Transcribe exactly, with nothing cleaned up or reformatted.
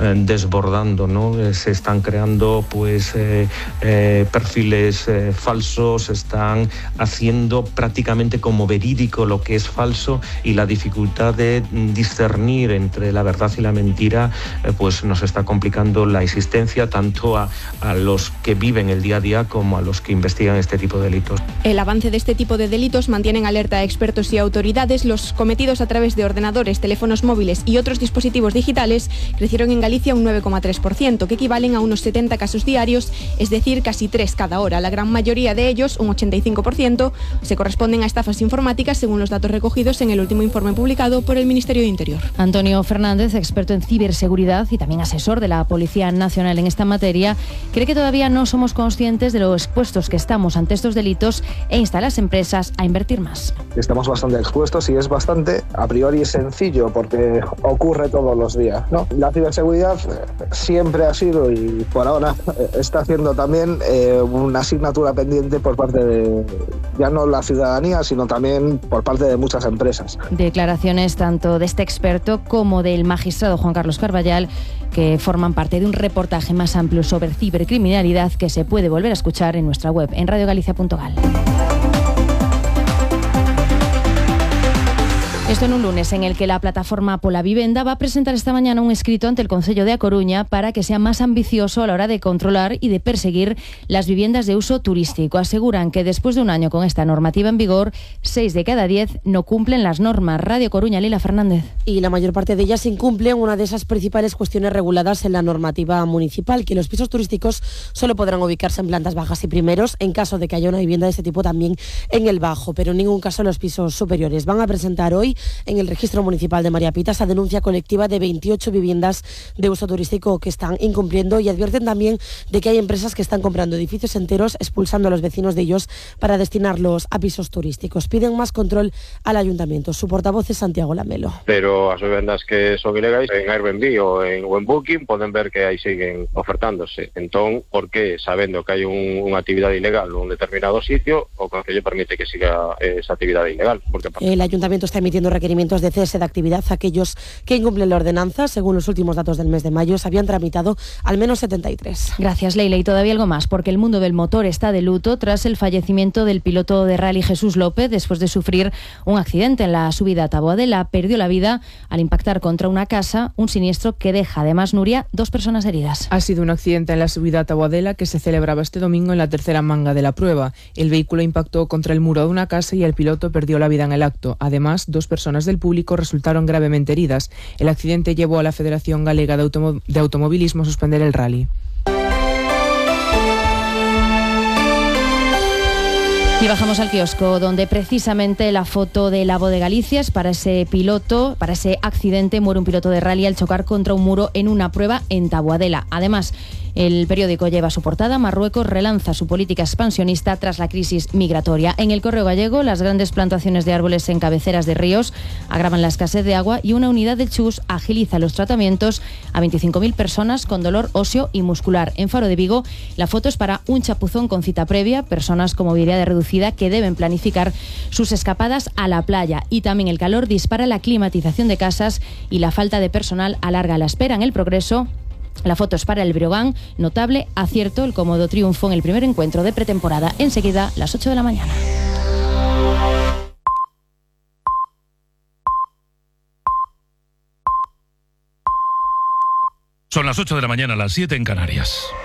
eh, desbordando, ¿no? Eh, se están creando pues eh, eh, perfiles eh, falsos, se están haciendo prácticamente como verídico lo que es falso, y la dificultad de discernir entre la verdad y la mentira eh, pues nos está complicando la existencia tanto a, a los que viven el día a día como a los que investigan este tipo de delitos. El avance de este tipo de delitos mantienen alerta a expertos y autoridades. Los cometidos a través de ordenadores, teléfonos móviles y otros dispositivos digitales crecieron en Galicia un nueve coma tres por ciento, que equivalen a unos setenta casos diarios, es decir, casi tres cada hora. La gran mayoría de ellos, un ochenta y cinco por ciento, se corresponden a estafas informáticas, según los datos recogidos en el último informe publicado por el Ministerio de Interior. Antonio Fernández, experto en ciberseguridad y también asesor de la Policía Nacional en esta materia, cree que todavía no somos conscientes de lo expuestos que estamos ante estos delitos e insta a las empresas a invertir más. Estamos bastante expuestos y es bastante, a priori, sencillo porque ocurre todos los días, ¿no? La ciberseguridad siempre ha sido y por ahora está haciendo también eh, una asignatura pendiente por parte de ya no la ciudadanía, sino también por parte de muchas empresas. Declaraciones tanto de este experto como del magistrado Juan Carlos Carballal, que forman parte de un reportaje más amplio sobre cibercriminalidad que se puede volver a escuchar en nuestra web en radio galicia punto gal. Esto en un lunes en el que la plataforma Pola Vivenda va a presentar esta mañana un escrito ante el Concello de A Coruña para que sea más ambicioso a la hora de controlar y de perseguir las viviendas de uso turístico. Aseguran que después de un año con esta normativa en vigor, seis de cada diez no cumplen las normas. Radio Coruña, Lila Fernández. Y la mayor parte de ellas incumplen una de esas principales cuestiones reguladas en la normativa municipal, que los pisos turísticos solo podrán ubicarse en plantas bajas y primeros, en caso de que haya una vivienda de este tipo también en el bajo, pero en ningún caso los pisos superiores. Van a presentar hoy en el registro municipal de María Pita esa denuncia colectiva de veintiocho viviendas de uso turístico que están incumpliendo, y advierten también de que hay empresas que están comprando edificios enteros, expulsando a los vecinos de ellos para destinarlos a pisos turísticos. Piden más control al ayuntamiento. Su portavoz es Santiago Lamelo. Pero as vivendas que son ilegais en Airbnb ou en, ou en Booking poden ver que aí siguen ofertándose. Entón, por que, sabendo que hai un, unha actividade ilegal nun determinado sitio, o Concello permite que siga esa actividade ilegal? Porque el ayuntamiento está emitiendo requerimientos de cese de actividad a aquellos que incumplen la ordenanza. Según los últimos datos del mes de mayo, se habían tramitado al menos setenta y tres. Gracias, Leila. Y todavía algo más, porque el mundo del motor está de luto tras el fallecimiento del piloto de rally Jesús López después de sufrir un accidente en la subida a Taboadela. Perdió la vida al impactar contra una casa, un siniestro que deja, además, Nuria, dos personas heridas. Ha sido un accidente en la subida a Taboadela que se celebraba este domingo en la tercera manga de la prueba. El vehículo impactó contra el muro de una casa y el piloto perdió la vida en el acto. Además, dos personas del público resultaron gravemente heridas. El accidente llevó a la Federación Galega de, Automo- de Automovilismo a suspender el rally. Y bajamos al kiosco, donde precisamente la foto de la Voz de Galicia es para ese piloto, para ese accidente. Muere un piloto de rally al chocar contra un muro en una prueba en Taboadela. Además, el periódico lleva su portada: Marruecos relanza su política expansionista tras la crisis migratoria. En el Correo Gallego, las grandes plantaciones de árboles en cabeceras de ríos agravan la escasez de agua, y una unidad del Chus agiliza los tratamientos a veinticinco mil personas con dolor óseo y muscular. En Faro de Vigo, la foto es para un chapuzón con cita previa, personas con movilidad reducida que deben planificar sus escapadas a la playa. Y también el calor dispara la climatización de casas y la falta de personal alarga la espera. En El Progreso, la foto es para el Breogán, notable acierto, el cómodo triunfo en el primer encuentro de pretemporada. Enseguida, las ocho de la mañana. Son las ocho de la mañana, las siete en Canarias.